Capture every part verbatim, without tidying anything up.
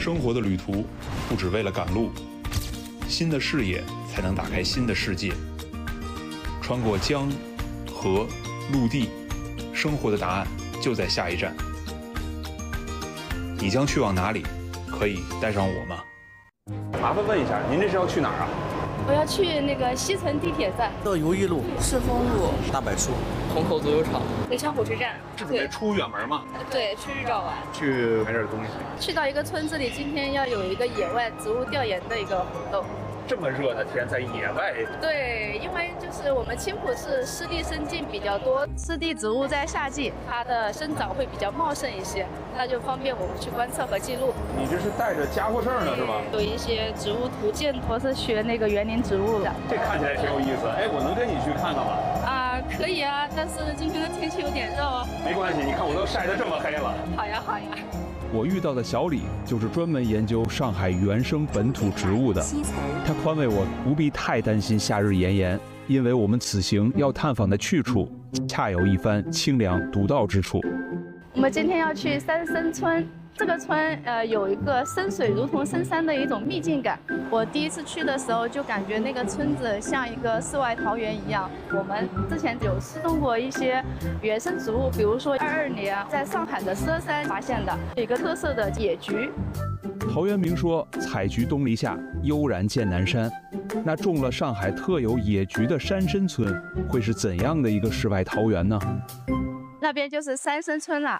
生活的旅途不只为了赶路，新的视野才能打开新的世界。穿过江、河、陆地，生活的答案就在下一站。你将去往哪里？可以带上我吗？ 麻烦问一下，您这是要去哪儿啊？ 我要去那个西城地铁站、 乐游一路、 赤峰路、 大柏树、 虹口足球场、 北昌火车站。 是准备出远门吗？ 对，去日照玩， 去买点东西。 去到一个村子里，今天要有一个野外植物调研的一个活动。 这么热的天，在野外。 对，因为就是我们青浦市湿地生境比较多，湿地植物在夏季它的生长会比较茂盛一些，那就方便我们去观测和记录。 你这是带着家伙事儿呢是吧？ 有一些植物图鉴，我是学那个园林植物的。 这看起来挺有意思，哎，我能跟你去看看吗？ 啊，可以啊，但是今天的天气有点热哦。 没关系，你看我都晒得这么黑了。 好呀，好呀。 我遇到的小李就是专门研究上海原生本土植物的，他宽慰我不必太担心夏日炎炎，因为我们此行要探访的去处恰有一番清凉独到之处。 我们今天要去三生村，这个村呃有一个深水如同深山的一种秘境感。我第一次去的时候就感觉那个村子像一个世外桃源一样。我们之前有失踪过一些原生植物，比如说二二年在上海的佘山发现的有一个特色的野菊。 陶渊明说：“采菊东篱下，悠然见南山。”那种了上海特有野菊的山参村，会是怎样的一个世外桃源呢？ 那边就是三生村了。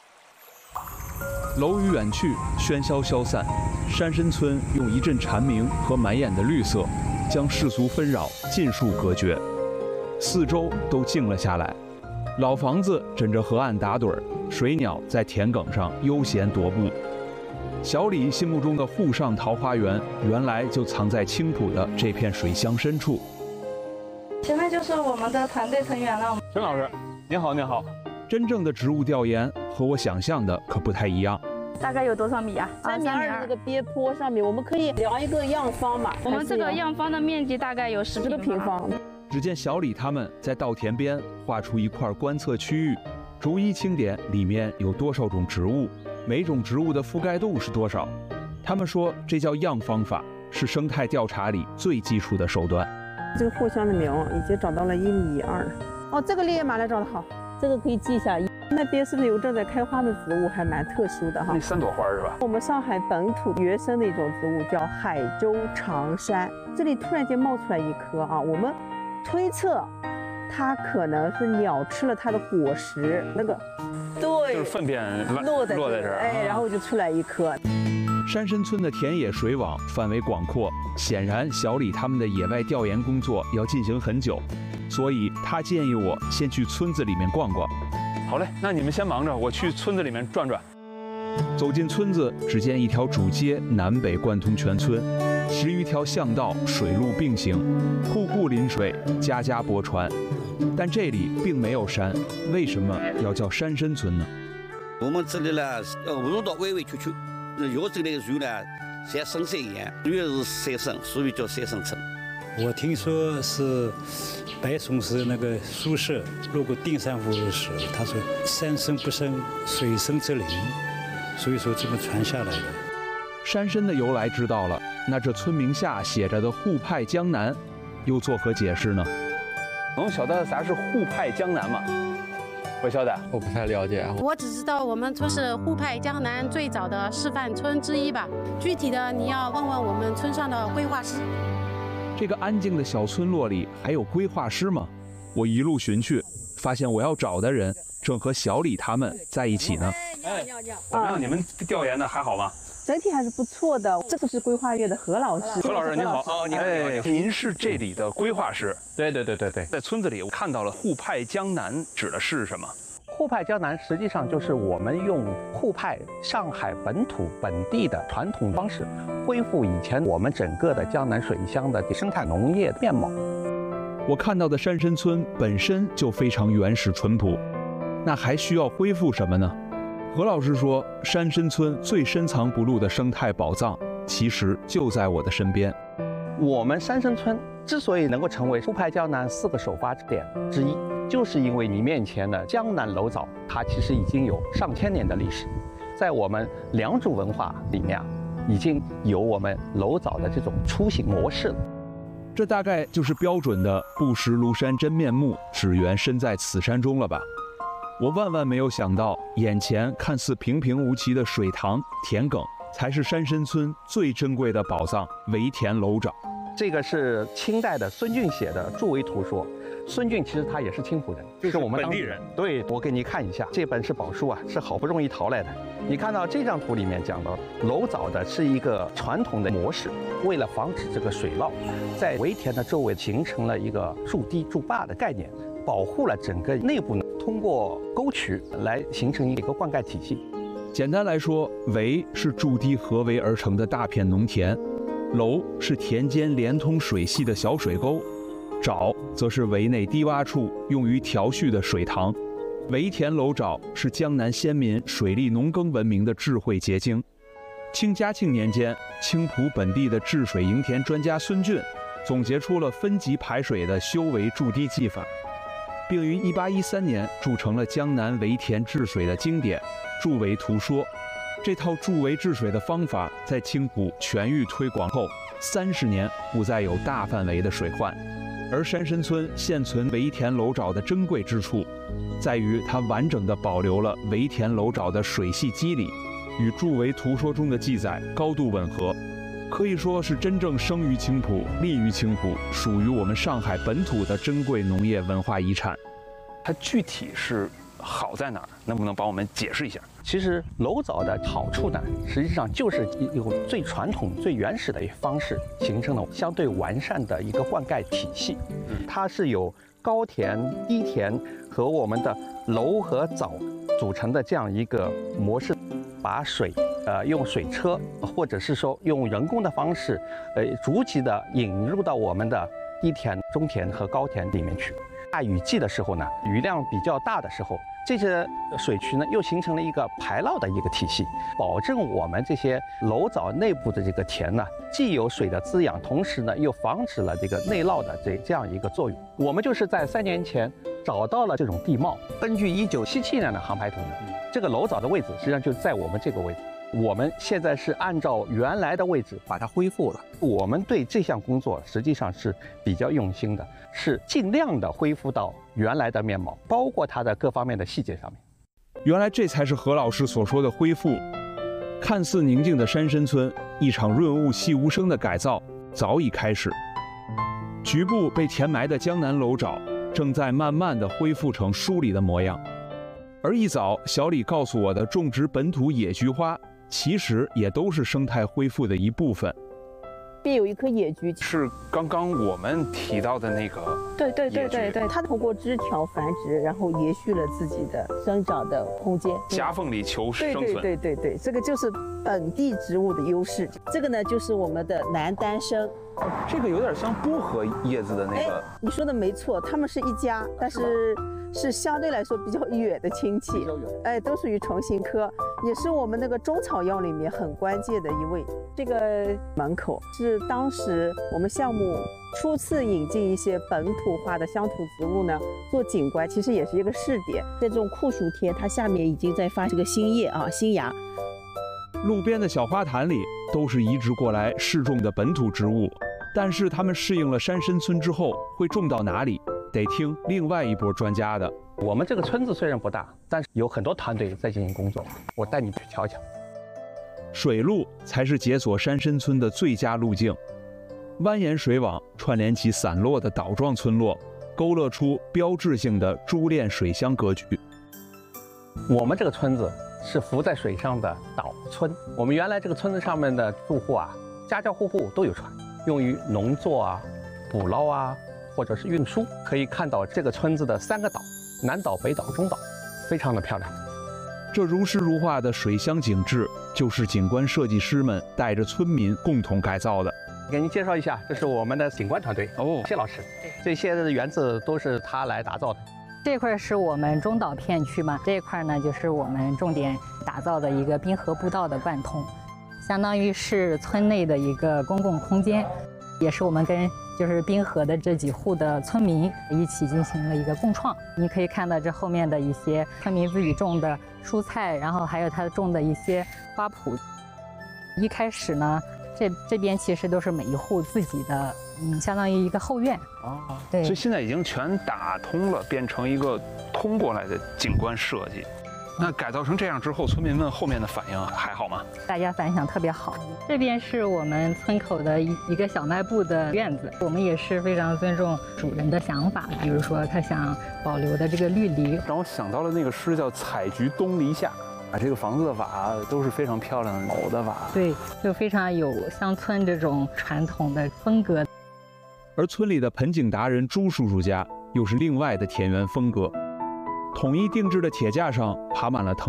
楼宇远去，喧嚣消散，山参村用一阵蝉鸣和满眼的绿色，将世俗纷扰尽数隔绝，四周都静了下来。老房子枕着河岸打盹儿，水鸟在田埂上悠闲踱步。小李心目中的沪上桃花源，原来就藏在青浦的这片水乡深处。 前面就是我们的团队成员了。 陈老师，您好，您好。 真正的植物调研和我想象的可不太一样。 大概有多少米啊？ 三米二这个边坡上面，我们可以量一个样方嘛。 我们这个样方的面积大概有十个平方。 只见小李他们在稻田边画出一块观测区域，逐一清点里面有多少种植物，每种植物的覆盖度是多少。他们说这叫样方法，是生态调查里最基础的手段。 这个藿香的苗已经长到了一米二。哦，这个烈马来长得好，这个可以记一下。那边是不是有正在开花的植物，还蛮特殊的哈？ 那三朵花是吧？ 我们上海本土原生的一种植物叫海州长杉，这里突然间冒出来一颗啊，我们推测它可能是鸟吃了它的果实，那个对， 就是粪便落在落在这儿， 哎，然后就出来一颗。 山参村的田野水网范围广阔，显然小李他们的野外调研工作要进行很久，所以他建议我先去村子里面逛逛。 好嘞，那你们先忙着，我去村子里面转转。 走进村子，只见一条主街南北贯通全村，十余条巷道水路并行，户户临水，家家泊船。但这里并没有山，为什么要叫山参村呢？ 我们这里呢，呃，路道弯弯曲曲，有这类树呢，像深山一样，主要是山参，所以叫山参村。 我听说是白崇禧那个苏轼路过定山湖的时候，他说山深不生，水深则灵，所以说这么传下来的。 山参的由来知道了，那这村名下写着的沪派江南，又作何解释呢？ 能晓得啥是沪派江南吗？不晓得， 我不太了解啊。 我只知道我们村是沪派江南最早的示范村之一吧，具体的你要问问我们村上的规划师。 这个安静的小村落里还有规划师吗？我一路寻去，发现我要找的人正和小李他们在一起呢。 哎，怎么样？你们调研的还好吗？ 整体还是不错的。这个是规划院的何老师。 何老师您好，哦，您好，哎，您是这里的规划师？ 对对对对对， 在村子里我看到了沪派江南，指的是什么？ 沪派江南实际上就是我们用沪派上海本土本地的传统方式，恢复以前我们整个的江南水乡的生态农业面貌。 我看到的山参村本身就非常原始淳朴，那还需要恢复什么呢？何老师说，山参村最深藏不露的生态宝藏，其实就在我的身边。 我们山参村之所以能够成为沪派江南四个首发点之一，就是因为你面前的江南楼藻，它其实已经有上千年的历史。在我们良渚文化里面啊， 已经有我们楼藻的这种出行模式了。 这大概就是标准的不识庐山真面目，只缘身在此山中了吧？我万万没有想到，眼前看似平平无奇的水塘、田埂，才是山深村最珍贵的宝藏——围田楼沼。 这个是清代的孙俊写的《筑围图说》。孙俊其实他也是青浦人， 就是我们本地人。 对，我给你看一下，这本是宝书啊，是好不容易淘来的。你看到这张图里面讲到，楼藻的是一个传统的模式，为了防止这个水涝，在围田的周围形成了一个筑堤筑坝的概念，保护了整个内部呢，通过沟渠来形成一个灌溉体系。 简单来说，围是筑堤合围而成的大片农田，楼是田间连通水系的小水沟，沼则是围内低洼处用于调蓄的水塘。围田楼沼是江南先民水利农耕文明的智慧结晶。清嘉庆年间，青浦本地的治水营田专家孙俊总结出了分级排水的修围筑堤技法，并于一八一三年铸成了江南围田治水的经典《筑围图说》。这套筑围治水的方法在青浦全域推广后，三十年不再有大范围的水患。而山深村现存围田楼沼的珍贵之处，在于它完整地保留了围田楼沼的水系机理，与《筑围图说》中的记载高度吻合，可以说是真正生于青浦、立于青浦，属于我们上海本土的珍贵农业文化遗产。 它具体是好在哪儿？能不能帮我们解释一下？ 其实楼藻的好处呢，实际上就是一种最传统、最原始的一方式，形成了相对完善的一个灌溉体系。它是由高田、低田和我们的楼和藻组成的这样一个模式，把水呃用水车或者是说用人工的方式，呃逐级的引入到我们的低田、中田和高田里面去。大雨季的时候呢，雨量比较大的时候，这些水渠呢又形成了一个排涝的一个体系，保证我们这些楼藻内部的这个田呢，既有水的滋养，同时呢又防止了这个内涝的这这样一个作用。我们就是在三年前找到了这种地貌，根据一九七七年的航拍图呢，这个楼藻的位置实际上就在我们这个位置。我们现在是按照原来的位置把它恢复了。我们对这项工作实际上是比较用心的，是尽量的恢复到原来的面貌，包括它的各方面的细节上面。 原来这才是何老师所说的恢复。看似宁静的山深村，一场润物细无声的改造早已开始。局部被填埋的江南楼沼，正在慢慢的恢复成书里的模样。而一早小李告诉我的种植本土野菊花，其实也都是生态恢复的一部分。 便有一棵野菊， 是刚刚我们提到的那个。 对对对对对，它通过枝条繁殖，然后延续了自己的生长的空间， 夹缝里求生存。 对对对对对，这个就是本地植物的优势。这个呢，就是我们的南丹参。 这个有点像薄荷叶子的那个。 你说的没错，它们是一家，但是是相对来说比较远的亲戚。哎，都属于虫形科，也是我们那个中草药里面很关键的一味。这个门口是当时我们项目初次引进一些本土化的乡土植物呢，做景观，其实也是一个试点。在这种酷暑天，它下面已经在发这个新叶啊，新芽。 路边的小花坛里都是移植过来试种的本土植物，但是它们适应了山深村之后，会种到哪里，得听另外一波专家的。 我们这个村子虽然不大，但是有很多团队在进行工作，我带你去瞧瞧。 水路才是解锁山深村的最佳路径，蜿蜒水网串联起散落的岛状村落，勾勒出标志性的珠链水乡格局。 我们这个村子是浮在水上的岛村，我们原来这个村子上面的住户啊，家家户户都有船，用于农作啊、捕捞啊，或者是运输。可以看到这个村子的三个岛，南岛、北岛、中岛，非常的漂亮。 这如诗如画的水乡景致，就是景观设计师们带着村民共同改造的。 给您介绍一下，这是我们的景观团队哦，谢老师，这些的园子都是他来打造的。 这块是我们中岛片区嘛，这一块呢就是我们重点打造的一个滨河步道的贯通，相当于是村内的一个公共空间，也是我们跟就是滨河的这几户的村民一起进行了一个共创。你可以看到这后面的一些村民自己种的蔬菜，然后还有他种的一些花圃。 一开始呢，这这边其实都是每一户自己的，嗯，相当于一个后院。 啊， 对， 所以现在已经全打通了，变成一个通过来的景观设计。那改造成这样之后，村民们后面的反应还好吗？ 大家反响特别好。这边是我们村口的一一个小卖部的院子，我们也是非常尊重主人的想法，比如说他想保留的这个绿篱， 让我想到了那个诗叫“采菊东篱下”，啊，这个房子的瓦都是非常漂亮的某的瓦， 对，就非常有乡村这种传统的风格。 而村里的盆景达人朱叔叔家又是另外的田园风格。统一定制的铁架上爬满了藤